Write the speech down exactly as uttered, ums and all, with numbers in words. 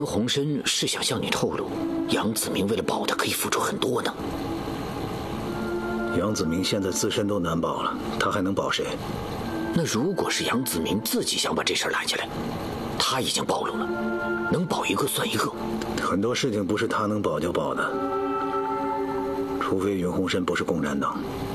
洪深是想向你透露，杨子明为了保他可以付出很多呢。 杨子明现在自身都难保了，他还能保谁？ 那如果是杨子明自己想把这事拦下来，他已经暴露了，能保一个算一个。 很多事情不是他能保就保的，除非云洪深不是共产党。